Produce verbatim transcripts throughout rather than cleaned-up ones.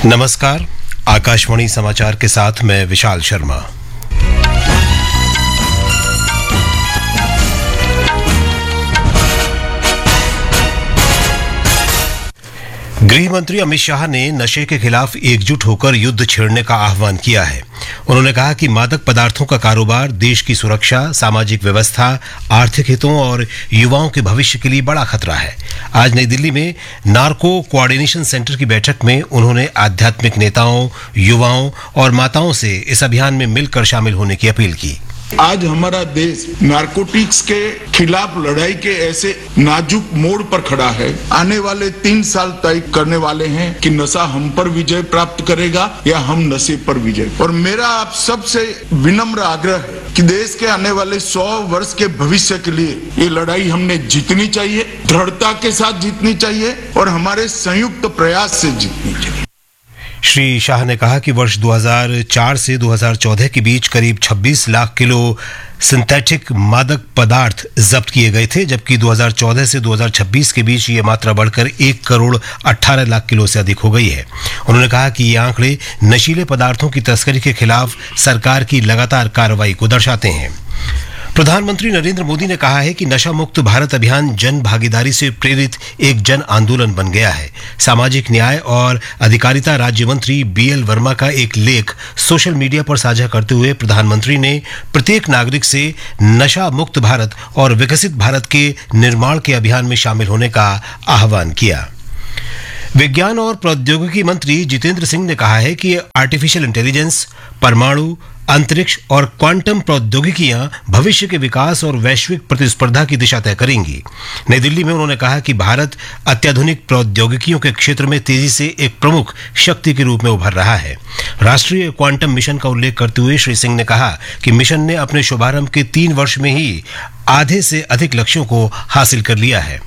नमस्कार, आकाशवाणी समाचार के साथ मैं विशाल शर्मा। गृह मंत्री अमित शाह ने नशे के खिलाफ एकजुट होकर युद्ध छेड़ने का आह्वान किया है। उन्होंने कहा कि मादक पदार्थों का कारोबार देश की सुरक्षा, सामाजिक व्यवस्था, आर्थिक हितों और युवाओं के भविष्य के लिए बड़ा खतरा है। आज नई दिल्ली में नार्को कोऑर्डिनेशन सेंटर की बैठक में उन्होंने आध्यात्मिक नेताओं, युवाओं और माताओं से इस अभियान में मिलकर शामिल होने की अपील की। आज हमारा देश नारकोटिक्स के खिलाफ लड़ाई के ऐसे नाजुक मोड़ पर खड़ा है। आने वाले तीन साल तय करने वाले हैं कि नशा हम पर विजय प्राप्त करेगा या हम नशे पर विजय। और मेरा आप सबसे विनम्र आग्रह है कि देश के आने वाले सौ वर्ष के भविष्य के लिए ये लड़ाई हमने जीतनी चाहिए, दृढ़ता के साथ जीतनी चाहिए और हमारे संयुक्त प्रयास से जीतनी चाहिए। श्री शाह ने कहा कि वर्ष दो हज़ार चार से दो हज़ार चौदह के बीच करीब छब्बीस लाख किलो सिंथेटिक मादक पदार्थ जब्त किए गए थे, जबकि दो हज़ार चौदह से दो हज़ार छब्बीस के बीच ये मात्रा बढ़कर एक करोड़ अठारह लाख किलो से अधिक हो गई है। उन्होंने कहा कि ये आंकड़े नशीले पदार्थों की तस्करी के खिलाफ सरकार की लगातार कार्रवाई को दर्शाते हैं। प्रधानमंत्री नरेंद्र मोदी ने कहा है कि नशा मुक्त भारत अभियान जन भागीदारी से प्रेरित एक जन आंदोलन बन गया है। सामाजिक न्याय और अधिकारिता राज्य मंत्री बी एल वर्मा का एक लेख सोशल मीडिया पर साझा करते हुए प्रधानमंत्री ने प्रत्येक नागरिक से नशा मुक्त भारत और विकसित भारत के निर्माण के अभियान में शामिल होने का आह्वान किया। विज्ञान और प्रौद्योगिकी मंत्री जितेंद्र सिंह ने कहा है कि आर्टिफिशियल इंटेलिजेंस, परमाणु, अंतरिक्ष और क्वांटम प्रौद्योगिकियां भविष्य के विकास और वैश्विक प्रतिस्पर्धा की दिशा तय करेंगी। नई दिल्ली में उन्होंने कहा कि भारत अत्याधुनिक प्रौद्योगिकियों के क्षेत्र में तेजी से एक प्रमुख शक्ति के रूप में उभर रहा है। राष्ट्रीय क्वांटम मिशन का उल्लेख करते हुए श्री सिंह ने कहा कि मिशन ने अपने शुभारंभ के तीन वर्ष में ही आधे से अधिक लक्ष्यों को हासिल कर लिया है।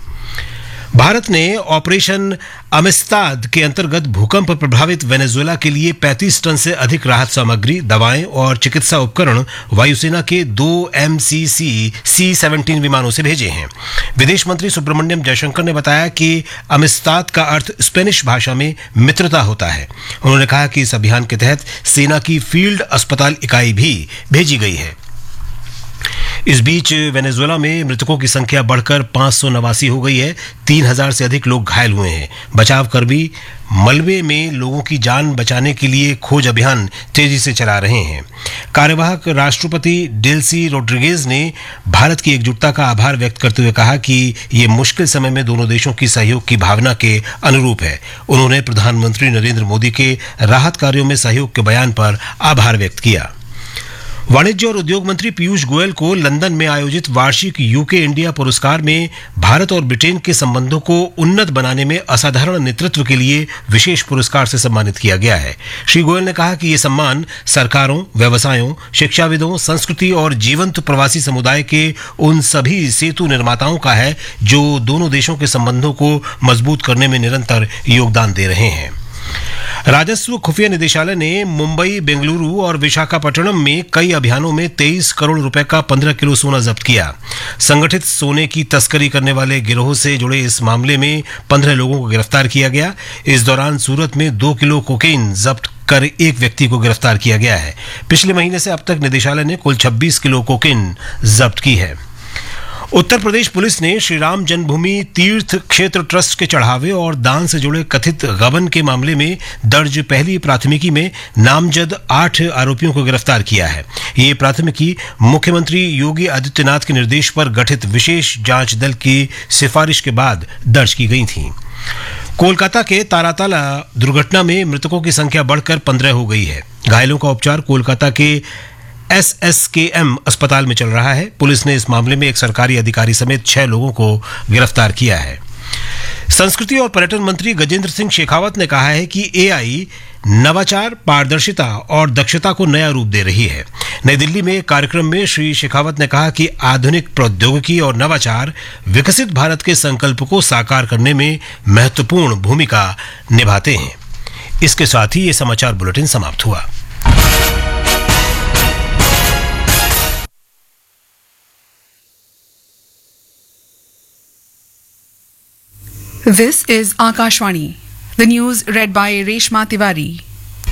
भारत ने ऑपरेशन अमिस्ताद के अंतर्गत भूकंप प्रभावित वेनेजुएला के लिए पैंतीस टन से अधिक राहत सामग्री, दवाएं और चिकित्सा उपकरण वायुसेना के दो एम सी सी सी सत्रह विमानों से भेजे हैं। विदेश मंत्री सुब्रमण्यम जयशंकर ने बताया कि अमिस्ताद का अर्थ स्पेनिश भाषा में मित्रता होता है। उन्होंने कहा कि इस अभियान के तहत सेना की फील्ड अस्पताल इकाई भी भेजी गई है। इस बीच वेनेजुएला में मृतकों की संख्या बढ़कर पांच सौ नवासी हो गई है। तीन हजार से अधिक लोग घायल हुए हैं। बचाव कर्मी मलबे में लोगों की जान बचाने के लिए खोज अभियान तेजी से चला रहे हैं। कार्यवाहक राष्ट्रपति डेल्सी रोड्रिगेज ने भारत की एकजुटता का आभार व्यक्त करते हुए कहा कि ये मुश्किल समय में दोनों देशों की सहयोग की भावना के अनुरूप है। उन्होंने प्रधानमंत्री नरेंद्र मोदी के राहत कार्यों में सहयोग के बयान पर आभार व्यक्त किया। वाणिज्य और उद्योग मंत्री पीयूष गोयल को लंदन में आयोजित वार्षिक यूके इंडिया पुरस्कार में भारत और ब्रिटेन के संबंधों को उन्नत बनाने में असाधारण नेतृत्व के लिए विशेष पुरस्कार से सम्मानित किया गया है। श्री गोयल ने कहा कि ये सम्मान सरकारों, व्यवसायों, शिक्षाविदों, संस्कृति और जीवंत प्रवासी समुदाय के उन सभी सेतु निर्माताओं का है जो दोनों देशों के संबंधों को मजबूत करने में निरंतर योगदान दे रहे हैं। राजस्व खुफिया निदेशालय ने मुंबई, बेंगलुरु और विशाखापट्टनम में कई अभियानों में तेईस करोड़ रुपए का पंद्रह किलो सोना जब्त किया। संगठित सोने की तस्करी करने वाले गिरोह से जुड़े इस मामले में पंद्रह लोगों को गिरफ्तार किया गया। इस दौरान सूरत में दो किलो कोकेन जब्त कर एक व्यक्ति को गिरफ्तार किया गया है। पिछले महीने से अब तक निदेशालय ने कुल छब्बीस किलो कोकेन जब्त की है। उत्तर प्रदेश पुलिस ने श्री राम जन्मभूमि तीर्थ क्षेत्र ट्रस्ट के चढ़ावे और दान से जुड़े कथित गबन के मामले में दर्ज पहली प्राथमिकी में नामजद आठ आरोपियों को गिरफ्तार किया है। ये प्राथमिकी मुख्यमंत्री योगी आदित्यनाथ के निर्देश पर गठित विशेष जांच दल की सिफारिश के बाद दर्ज की गई थी। कोलकाता के ताराताला दुर्घटना में मृतकों की संख्या बढ़कर पंद्रह हो गई है। घायलों का उपचार कोलकाता के एस एस के एम अस्पताल में चल रहा है। पुलिस ने इस मामले में एक सरकारी अधिकारी समेत छह लोगों को गिरफ्तार किया है। संस्कृति और पर्यटन मंत्री गजेंद्र सिंह शेखावत ने कहा है कि ए आई नवाचार, पारदर्शिता और दक्षता को नया रूप दे रही है। नई दिल्ली में एक कार्यक्रम में श्री शेखावत ने कहा कि आधुनिक प्रौद्योगिकी और नवाचार विकसित भारत के संकल्प को साकार करने में महत्वपूर्ण भूमिका निभाते हैं। इसके साथ ही ये समाचार बुलेटिन समाप्त हुआ। This is Akashvani. The news read by Reshma Tiwari.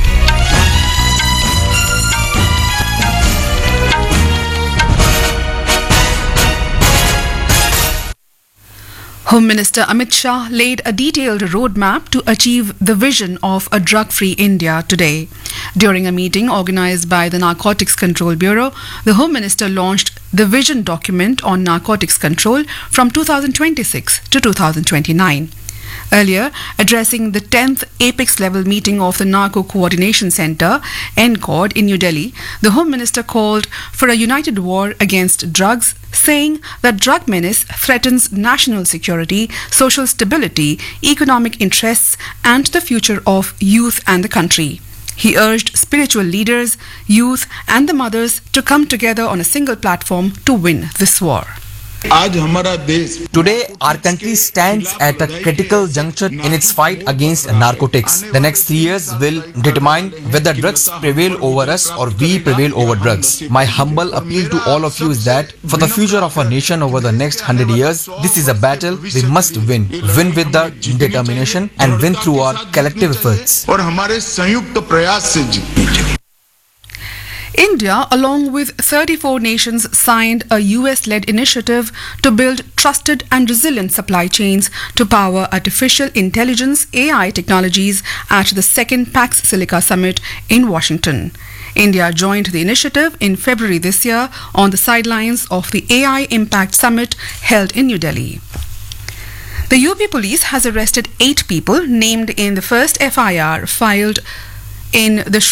Home Minister Amit Shah laid a detailed roadmap to achieve the vision of a drug-free India today. During a meeting organized by the Narcotics Control Bureau, the Home Minister launched the vision document on narcotics control from two thousand twenty-six to two thousand twenty-nine. Earlier, addressing the tenth apex level meeting of the Narco Coordination Centre, N C O D, in New Delhi, the Home Minister called for a united war against drugs, saying that drug menace threatens national security, social stability, economic interests, and the future of youth and the country. He urged spiritual leaders, youth, and the mothers to come together on a single platform to win this war. आज हमारा देश Today, our country stands at a critical juncture in its fight against narcotics. The next three years will determine whether drugs prevail over us or we prevail over drugs. My humble appeal to all of you is that for the future of our nation over the next hundred years, this is a battle we must win. Win with the determination and win through our collective efforts. और हमारे संयुक्त प्रयास से जीतनी चाहिए. India, along with thirty-four nations, signed a U S-led initiative to build trusted and resilient supply chains to power artificial intelligence A I technologies at the second Pax Silica Summit in Washington. India joined the initiative in February this year on the sidelines of the A I Impact Summit held in New Delhi. The U P police has arrested eight people named in the first F I R filed in the